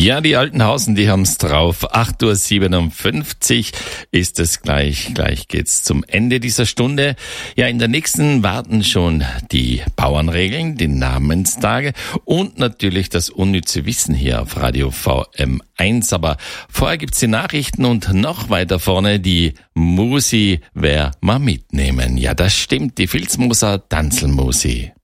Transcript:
Ja, die Altenhausen, die haben's drauf. 8:57 Uhr ist es gleich. Gleich geht's zum Ende dieser Stunde. Ja, in der nächsten warten schon die Bauernregeln, die Namenstage und natürlich das unnütze Wissen hier auf Radio VM1. Aber vorher gibt's die Nachrichten und noch weiter vorne die Musi, wer mal mitnehmen. Ja, das stimmt, die Vilsmoser Tanzelmusi.